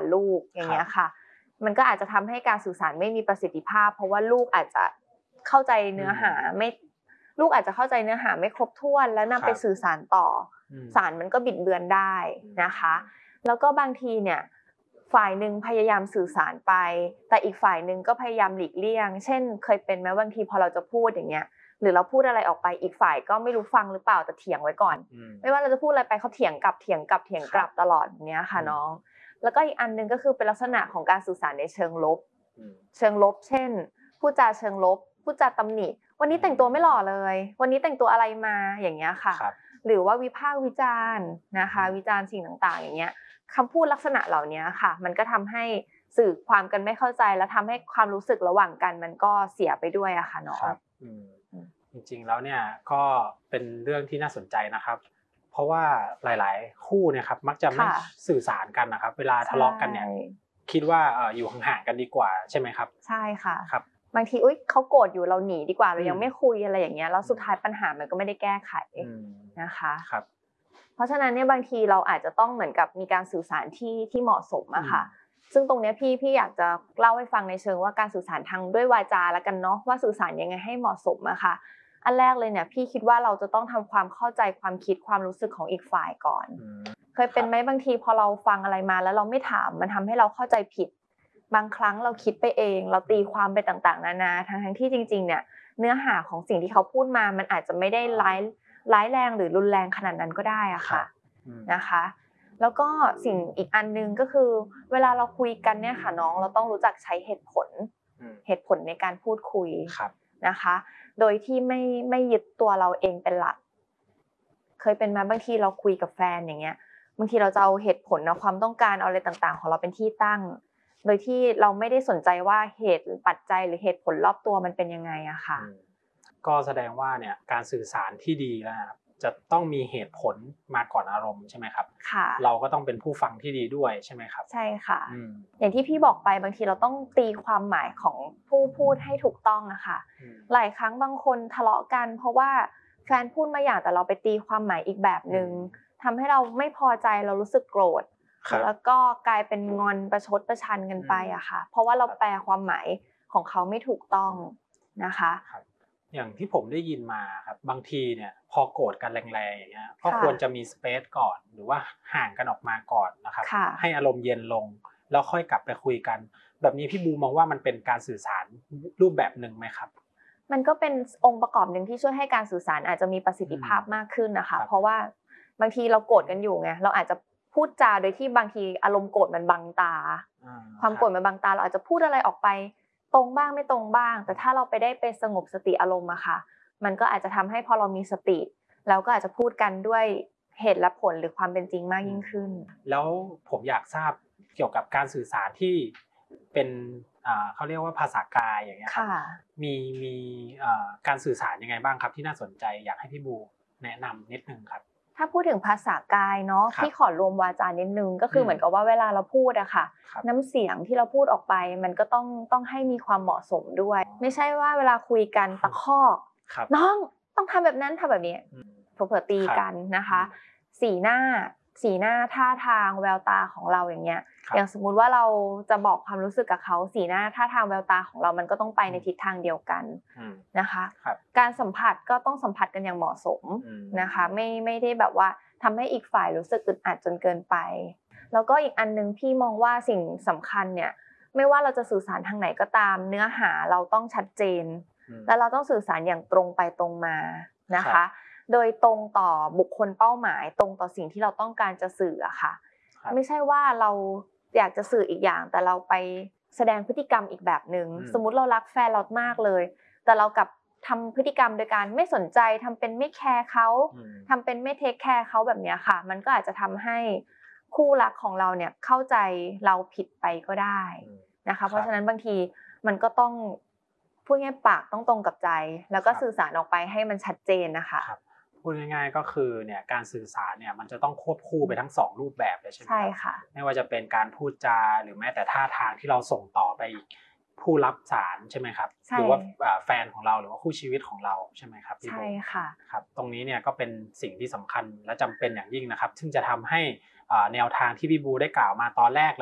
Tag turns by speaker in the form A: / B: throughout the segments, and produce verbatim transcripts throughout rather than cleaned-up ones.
A: ลูกอย่างเงี้ยค่ะมันก็อาจจะทำให้การสื่อสารไม่มีประสิทธิภาพเพราะว่าลูกอาจจะเข้าใจเนื้อหาไม่ลูกอาจจะเข้าใจเนื้อหาไม่ครบถ้วนแล้วนำไปสื่อสารต่อสารมันก็บิดเบือนได้นะคะแล้วก็บางทีเนี่ยฝ่ายนึงพยายามสื่อสารไปแต่อีกฝ่ายนึงก็พยายามหลีกเลี่ยงเช่นเคยเป็นมั้ยบางทีพอเราจะพูดอย่างเงี้ยหรือเราพูดอะไรออกไปอีกฝ่ายก็ไม่รู้ฟังหรือเปล่าแต่เถียงไว้ก่อนไม่ว่าเราจะพูดอะไรไปเขาเถียงกลับเถียงกลับเถียงกลับตลอดอย่างเงี้ยค่ะน้องแล้วก็อีกอันนึงก็คือเป็นลักษณะของการสื่อสารในเชิงลบเชิงลบเช่นพูดจาเชิงลบพูดจาตำหนิวันนี้แต่งตัวไม่หล่อเลยวันนี้แต่งตัวอะไรมาอย่างเงี้ยค่ะหรือว่าวิพากษ์วิจารณ์นะคะวิจารณ์สิ่งต่างๆอย่างเงี้ยคำพูดลักษณะเหล่านี้ค่ะมันก็ทำให้สื่อความกันไม่เข้าใจและทำให้ความรู้สึกระหว่างกันมันก็เสียไปด้วยอะค่ะน้อง
B: จริงๆแล้วเนี่ยก็เป็นเรื่องที่น่าสนใจนะครับเพราะว่าหลายๆคู่เนี่ยครับมักจะไม่สื่อสารกันนะครับเวลาทะเลาะกันเนี่ยคิดว่าเอ่ออยู่ห่างๆกันดีกว่าใช่ไหมครับ
A: ใช่ค่ะครับบางทีอุ๊ยเขาโกรธอยู่เราหนีดีกว่าเรายังไม่คุยอะไรอย่างเงี้ยแล้วสุดท้ายปัญหามันก็ไม่ได้แก้ไขนะคะ
B: ครับ
A: เพราะฉะนั้นเนี่ยบางทีเราอาจจะต้องเหมือนกับมีการสื่อสารที่ที่เหมาะสมอะค่ะซึ่งตรงนี้พี่พี่อยากจะเล่าให้ฟังในเชิงว่าการสื่อสารทางด้วยวาจาแล้วกันเนาะว่าสื่อสารยังไงให้เหมาะสมอะค่ะอันแรกเลยเนี่ยพี่คิดว่าเราจะต้องทำความเข้าใจความคิดความรู้สึกของอีกฝ่ายก่อนเคยเป็นไหมบางทีพอเราฟังอะไรมาแล้วเราไม่ถามมันทำให้เราเข้าใจผิดบางครั้งเราคิดไปเองเราตีความไปต่างๆนานาทั้งๆที่จริงๆเนี่ยเนื้อหาของสิ่งที่เขาพูดมามันอาจจะไม่ได้ร้ายร้ายแรงหรือรุนแรงขนาดนั้นก็ได้อะค่ะนะคะแล้วก็สิ่งอีกอันนึงก็คือเวลาเราคุยกันเนี่ยค่ะน้องเราต้องรู้จักใช้เหตุผลเหตุผลในการพูดคุยนะคะโดยที่ไม่ไม่ยึดตัวเราเองเป็นหลักเคยเป็นมั้ยบางทีเราคุยกับแฟนอย่างเงี้ยบางทีเราจะเอาเหตุผลเอาความต้องการเอาอะไรต่างๆของเราเป็นที่ตั้งโดยที่เราไม่ได้สนใจว่าเหตุหรือปัจจัยหรือเหตุผลรอบตัวมันเป็นยังไงอะค่ะ
B: ก็แสดงว่าเนี่ยการสื่อสารที่ดีแล้วนะครับจะต้องมีเหตุผลมาก่อนอารมณ์ใช่ไหมครับ
A: ค่ะ
B: เราก็ต้องเป็นผู้ฟังที่ดีด้วยใช่ไหมครับ
A: ใช่ค่ะอย่างที่พี่บอกไปบางทีเราต้องตีความหมายของผู้พูดให้ถูกต้องอะค่ะหลายครั้งบางคนทะเลาะกันเพราะว่าแฟนพูดมาอย่างแต่เราไปตีความหมายอีกแบบนึงทำให้เราไม่พอใจเรารู้สึกโกรธแล้วก็กลายเป็นงอนประชดประชันกันไปอะค่ะเพราะว่าเราแปลความหมายของเขาไม่ถูกต้องนะคะ
B: อย่างที่ผมได้ยินมาครับบางทีเนี่ยพอโกรธกันแรงๆอย่างเงี้ยก็ควรจะมีสเปซก่อนหรือว่าห่างกันออกมาก่อนนะครับให้อารมณ์เย็นลงแล้วค่อยกลับไปคุยกันแบบนี้พี่บูมองว่ามันเป็นการสื่อสารรูปแบบนึงไหมครับ
A: มันก็เป็นองค์ประกอบนึงที่ช่วยให้การสื่อสารอาจจะมีประสิทธิภาพมากขึ้นนะคะเพราะว่าบางทีเราโกรธกันอยู่ไงเราอาจจะพูดจาโดยที่บางทีอารมณ์โกรธมันบังตาความโกรธมันบังตาเราอาจจะพูดอะไรออกไปตรงบ้างไม่ตรงบ้างแต่ถ้าเราไปได้ไปสงบสติอารมณ์อะค่ะมันก็อาจจะทำให้พอเรามีสติเราก็อาจจะพูดกันด้วยเหตุและผลหรือความเป็นจริงมากยิ่งขึ้น
B: แล้วผมอยากทราบเกี่ยวกับการสื่อสารที่เป็นอ่าเขาเรียกว่าภาษากายอย่างเงี้ยครับมีมีอ่าการสื่อสารยังไงบ้างครับที่น่าสนใจอยากให้พี่บูแนะนำนิดนึงครับ
A: ถ้าพูดถึงภาษากายเนาะที่ขอรวมวาจานิดนึงก็คือเหมือนกับว่าเวลาเราพูดอะค่ะน้ำเสียงที่เราพูดออกไปมันก็ต้องต้องให้มีความเหมาะสมด้วยไม่ใช่ว่าเวลาคุยกันตะคอกน้องต้องทำแบบนั้นทำแบบนี้เผลอๆตีกันนะคะสีหน้าสีหน้าท่าทางแววตาของเราอย่างเงี้ยอย่างสมมุติว่าเราจะบอกความรู้สึกกับเขาสีหน้าท่าทางแววตาของเรามันก็ต้องไปในทิศทางเดียวกันนะคะการสัมผัสก็ต้องสัมผัสกันอย่างเหมาะสมนะคะไม่ไม่ได้แบบว่าทำให้อีกฝ่ายรู้สึกอึดอัดจนเกินไปแล้วก็อีกอันนึงพี่มองว่าสิ่งสำคัญเนี่ยไม่ว่าเราจะสื่อสารทางไหนก็ตามเนื้อหาเราต้องชัดเจนและเราต้องสื่อสารอย่างตรงไปตรงมานะคะโดยตรงต่อบุคคลเป้าหมายตรงต่อสิ่งที่เราต้องการจะสื่ออะค่ะไม่ใช่ว่าเราอยากจะสื่ออีกอย่างแต่เราไปแสดงพฤติกรรมอีกแบบนึงสมมุติเรารักแฟนเรามากเลยแต่เรากลับทำพฤติกรรมโดยการไม่สนใจทำเป็นไม่แคร์เขาทำเป็นไม่เทคแคร์เขาแบบนี้ค่ะมันก็อาจจะทำให้คู่รักของเราเนี่ยเข้าใจเราผิดไปก็ได้นะคะเพราะฉะนั้นบางทีมันก็ต้องพูดง่ายปากต้องตรงกับใจแล้วก็สื่อสารออกไปให้มันชัดเจนนะคะ
B: พูดง่ายๆก็คือเนี่ยการสื่อสารเนี่ยมันจะต้องควบคู่ไปทั้งสองรูปแบบเลยใช่ไหม
A: ใช่ค่ะ
B: ไม่ว่าจะเป็นการ พูดจาหรือแม้แต่ท่าทางที่เราส่งต่อไปผู้รับสารใช่ไหมครับหรือว่าแฟนของเราหรือว่าคู่ชีวิตของเราใช่ไหมครับ
A: ใช่ค่ะ
B: ครับตรงนี้เนี่ยก็เป็นสิ่งที่สำคัญและจำเป็นอย่างยิ่งนะครับซึ่งจะทำให้แนวทางที่พี่บูได้กล่าวมาตอนแรกเลยเนี่ย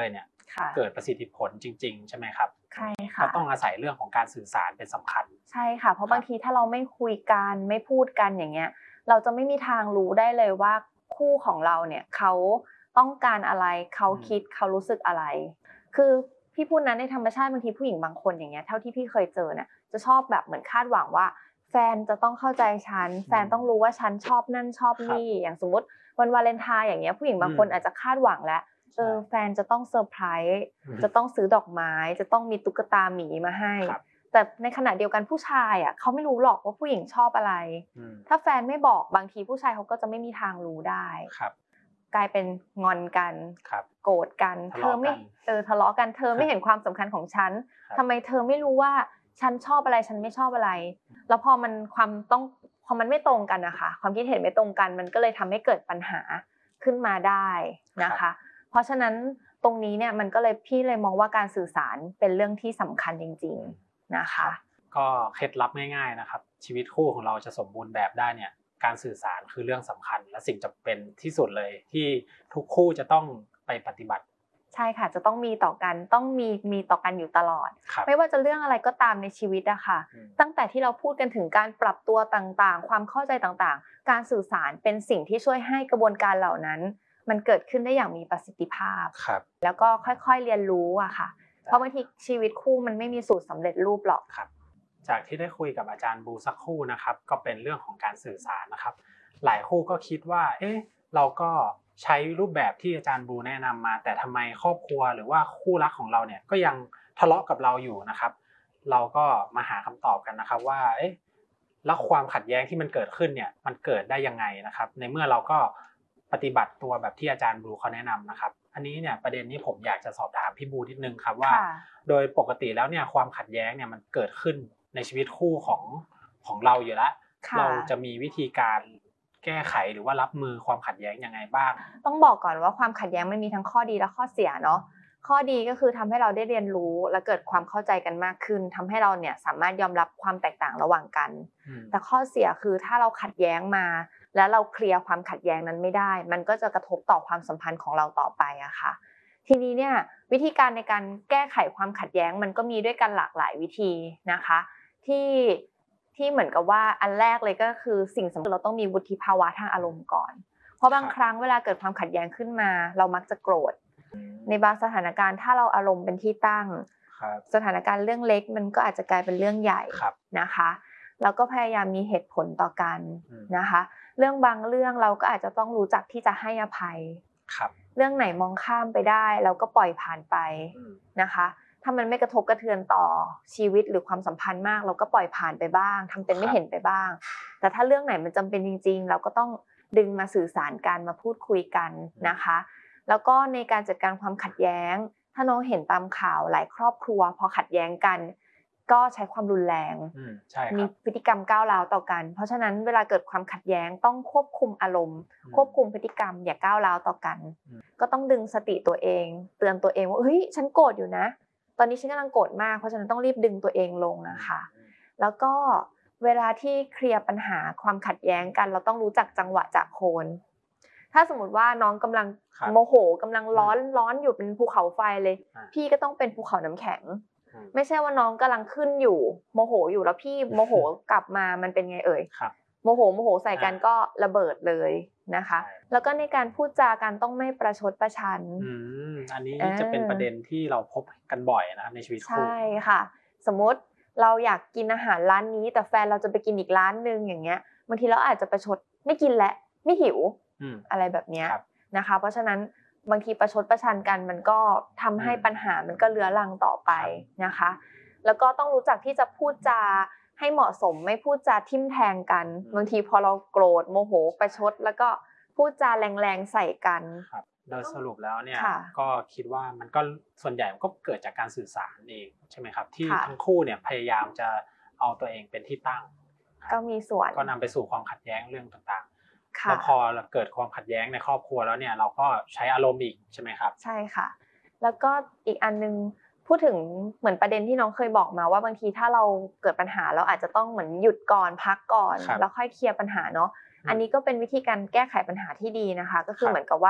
B: เกิดประสิทธิผลจริงๆใช่ไหมครับ
A: ใช่ค่ะ
B: ก็ต้องอาศัยเรื่องของการสื่อสารเป็นสำคัญ
A: ใช่ค่ะเพราะบางทีถ้าเราไม่คุยกันไม่พูดกันอย่างเงี้ยเราจะไม่มีทางรู้ได้เลยว่าคู่ของเราเนี่ยเขาต้องการอะไรเขาคิดเขารู้สึกอะไรคือพี่พูดนะในธรรมชาติบางทีผู้หญิงบางคนอย่างเงี้ยเท่าที่พี่เคยเจอเนี่ยจะชอบแบบเหมือนคาดหวังว่าแฟนจะต้องเข้าใจฉันแฟนต้องรู้ว่าฉันชอบนั่นชอบนี่อย่างสมมติวันวาเลนไทน์อย่างเงี้ยผู้หญิงบางคนอาจจะคาดหวังแล้วเออแฟนจะต้องเซอร์ไพรส์จะต้องซื้อดอกไม้จะต้องมีตุ๊กตาหมีมาให้แต่ในขณะเดียวกันผู้ชายอ่ะเขาไม่รู้หรอกว่าผู้หญิงชอบอะไรถ้าแฟนไม่บอกบางทีผู้ชายเขาก็จะไม่มีทางรู้ได้กลายเป็นงอนกันโกรธกันเธอไม่เออทะเลาะกันเธอไม่เห็นความสำคัญของฉันทำไมเธอไม่รู้ว่าฉันชอบอะไรฉันไม่ชอบอะไรแล้วพอมันความต้องพอมันไม่ตรงกันนะคะความคิดเห็นไม่ตรงกันมันก็เลยทำให้เกิดปัญหาขึ้นมาได้นะคะเพราะฉะนั้นตรงนี้เนี่ยมันก็เลยพี่เลยมองว่าการสื่อสารเป็นเรื่องที่สำคัญจริงๆนะคะ
B: ก็เคล็ดลับง่ายๆนะครับชีวิตคู่ของเราจะสมบูรณ์แบบได้เนี่ยการสื่อสารคือเรื่องสำคัญและสิ่งจำเป็นที่สุดเลยที่ทุกคู่จะต้องไปปฏิบัติ
A: ใช่ค่ะจะต้องมีต่อกันต้องมีมีต่อกันอยู่ตลอดไม่ว่าจะเรื่องอะไรก็ตามในชีวิตอะค่ะตั้งแต่ที่เราพูดกันถึงการปรับตัวต่างๆความเข้าใจต่างๆการสื่อสารเป็นสิ่งที่ช่วยให้กระบวนการเหล่านั้นมันเกิดขึ้นได้อย่างมีประสิทธิภาพแล้วก็ค่อยๆเรียนรู้อะค่ะเพราะบางทีชีวิตคู่มันไม่มีสูตรสำเร็จรูปหรอก
B: จากที่ได้คุยกับอาจารย์บูสักครู่นะครับก็เป็นเรื่องของการสื่อสารนะครับหลายคู่ก็คิดว่าเอ๊ะเราก็ใช้รูปแบบที่อาจารย์บูแนะนำมาแต่ทำไมครอบครัวหรือว่าคู่รักของเราเนี่ยก็ยังทะเลาะกับเราอยู่นะครับเราก็มาหาคำตอบกันนะครับว่าเอ๊ะแล้วความขัดแย้งที่มันเกิดขึ้นเนี่ยมันเกิดได้ยังไงนะครับในเมื่อเราก็ปฏิบัติตัวแบบที่อาจารย์บูเขาแนะนำนะครับอันนี้เนี่ยประเด็นนี้ผมอยากจะสอบถามพี่บูนิดนึงครับว่าโดยปกติแล้วเนี่ยความขัดแย้งเนี่ยมันเกิดขึ้นในชีวิตคู่ของของเราอยู่แล้วเราจะมีวิธีการแก้ไขหรือว่ารับมือความขัดแย้งยังไงบ้าง
A: ต้องบอกก่อนว่าความขัดแย้งมันมีทั้งข้อดีและข้อเสียเนาะข้อดีก็คือทำให้เราได้เรียนรู้และเกิดความเข้าใจกันมากขึ้นทำให้เราเนี่ยสามารถยอมรับความแตกต่างระหว่างกันแต่ข้อเสียคือถ้าเราขัดแย้งมาแล้วเราเคลียร์ความขัดแย้งนั้นไม่ได้มันก็จะกระทบต่อความสัมพันธ์ของเราต่อไปอะค่ะทีนี้เนี่ยวิธีการในการแก้ไขความขัดแย้งมันก็มีด้วยกันหลากหลายวิธีนะคะที่ที่เหมือนกับว่าอันแรกเลยก็คือสิ่งสำคัญเราต้องมีวุฒิภาวะทางอารมณ์ก่อนเพราะบางครั้งเวลาเกิดความขัดแย้งขึ้นมาเรามักจะโกรธในบางสถานการณ์ถ้าเราอารมณ์เป็นที่ตั้งสถานการณ์เรื่องเล็กมันก็อาจจะกลายเป็นเรื่องใหญ่นะคะแล้วก็พยายามมีเหตุผลต่อกันนะคะเรื่องบางเรื่องเราก็อาจจะต้องรู้จักที่จะให้อภัยเรื่องไหนมองข้ามไปได้เราก็ปล่อยผ่านไปนะคะถ้ามันไม่กระทบกระเทือนต่อชีวิตหรือความสัมพันธ์มากเราก็ปล่อยผ่านไปบ้างทำเป็นไม่เห็นไปบ้างแต่ถ้าเรื่องไหนมันจำเป็นจริงๆเราก็ต้องดึงมาสื่อสารกันมาพูดคุยกันนะคะแล้วก็ในการจัดการความขัดแย้งถ้าน้องเห็นตามข่าวหลายครอบครัวพอขัดแย้งกันก็ใช้ความรุนแรงมีพฤติกรรมก้าวร้าวต่อกันเพราะฉะนั้นเวลาเกิดความขัดแย้งต้องควบคุมอารมณ์ควบคุมพฤติกรรมอย่าก้าวร้าวต่อกันก็ต้องดึงสติตัวเองเตือนตัวเองว่าเฮ้ยฉันโกรธอยู่นะตอนนี้ฉันกำลังโกรธมากเพราะฉะนั้นต้องรีบดึงตัวเองลงนะคะแล้วก็เวลาที่เคลียร์ปัญหาความขัดแย้งกันเราต้องรู้จักจังหวะจากโคนถ้าสมมติว่าน้องกำลังโมโหกำลังร้อนร้อนอยู่เป็นภูเขาไฟเลยพี่ก็ต้องเป็นภูเขาน้ำแข็งไม่ใช่ว่าน้องกำลังขึ้นอยู่โมโหอยู่แล้วพี่โมโหกลับมามันเป็นไงเอ่ยโมโหโมโหใส่กันก็ระเบิดเลยนะคะแล้วก็ในการพูดจากันต้องไม่ประชดประชัน
B: อืมอันนี้จะเป็นประเด็นที่เราพบกันบ่อยนะครับในชีวิตคู่
A: ใช่ค่ะสมมติเราอยากกินอาหารร้านนี้แต่แฟนเราจะไปกินอีกร้านนึงอย่างเงี้ยบางทีเราอาจจะประชดไม่กินแล้วไม่หิวอะไรแบบนี้นะคะเพราะฉะนั้นบางทีประชดประชันกันมันก็ทำให้ปัญหามันก็เรื้อรังต่อไปนะคะแล้วก็ต้องรู้จักที่จะพูดจาให้เหมาะสมไม่พูดจาทิ่มแทงกันบางทีพอเราโกรธโมโหประชดแล้วก็พูดจาแรงๆใส่กัน
B: โดยสรุปแล้วเนี่ยก็คิดว่ามันก็ส่วนใหญ่ก็เกิดจากการสื่อสารเองใช่ไหมครับที่ทั้งคู่เนี่ยพยายามจะเอาตัวเองเป็นที่ตั้ง
A: ก็มีส่วน
B: ก็นำไปสู่ความขัดแย้งเรื่องต่างๆแล้วพอเกิดความขัดแย้งในครอบครัวแล้วเนี่ยเราก็ใช้อารมณ์อีกใช่ไหมครับ
A: ใช่ค่ะแล้วก็อีกอันนึงพูดถึงเหมือนประเด็นที่น้องเคยบอกมาว่าบางทีถ้าเราเกิดปัญหาเราอาจจะต้องเหมือนหยุดก่อนพักก่อนแล้วค่อยเคลียร์ปัญหาเนาะอันนี้ก็เป็นวิธีการแก้ไขปัญหาที่ดีนะคะก็คือเหมือนกับว่า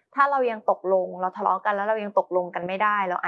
A: ถ้าเรายังตกลงเราทะเลาะกันแล้วเรายังตกลงกันไม่ได้เรา